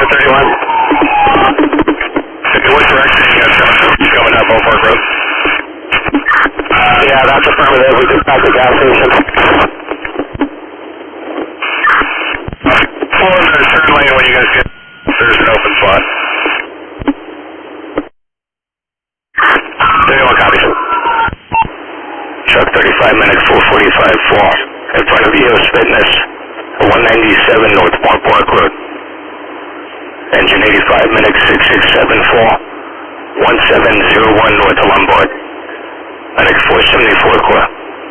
431. In what direction you guys coming up Oak Park Road? Yeah, that's affirmative. We just got the gas station. Pull in the turn lane when you guys get, there's an open spot. 31 copy. Truck 35 minutes, 445-4. In front of U.S. Fitness, 197 North Oak Park Road. Engine 85 minutes, 6674. 1701 North Lombard. Medic 474 core.